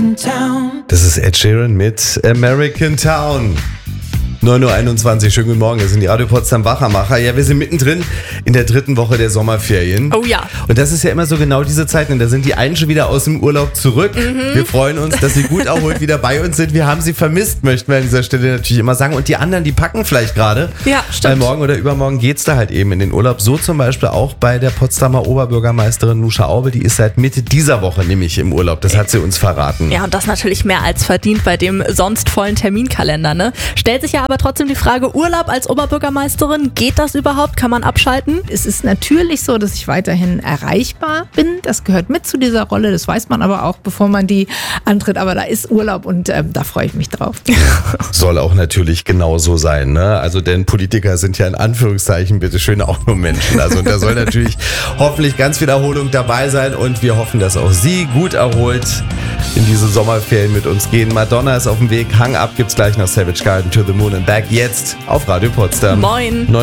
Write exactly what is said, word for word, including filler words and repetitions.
American Town. Das ist Ed Sheeran mit American Town. neun Uhr einundzwanzig, schönen guten Morgen, das sind die Radio Potsdam Wachermacher. Ja, wir sind mittendrin in der dritten Woche der Sommerferien. Oh ja. Und das ist ja immer so genau diese Zeit, und da sind die einen schon wieder aus dem Urlaub zurück. Mhm. Wir freuen uns, dass sie gut erholt wieder bei uns sind. Wir haben sie vermisst, möchten wir an dieser Stelle natürlich immer sagen. Und die anderen, die packen vielleicht gerade. Ja, stimmt. Weil morgen oder übermorgen geht's da halt eben in den Urlaub. So zum Beispiel auch bei der Potsdamer Oberbürgermeisterin Nuscha Aube. Die ist seit Mitte dieser Woche nämlich im Urlaub. Das hat sie uns verraten. Ja, und das natürlich mehr als verdient bei dem sonst vollen Terminkalender, ne? Stellt sich ja aber trotzdem die Frage, Urlaub als Oberbürgermeisterin, geht das überhaupt? Kann man abschalten? Es ist natürlich so, dass ich weiterhin erreichbar bin. Das gehört mit zu dieser Rolle. Das weiß man aber auch, bevor man die antritt. Aber da ist Urlaub und äh, da freue ich mich drauf. Soll auch natürlich genauso sein, ne? Also, denn Politiker sind ja in Anführungszeichen bitteschön auch nur Menschen. Also, und da soll natürlich hoffentlich ganz viel Erholung dabei sein. Und wir hoffen, dass auch Sie gut erholt in diese Sommerferien mit uns gehen. Madonna ist auf dem Weg. Hang Up gibt's gleich nach Savage Garden to the Moon and Back. Jetzt auf Radio Potsdam. Moin.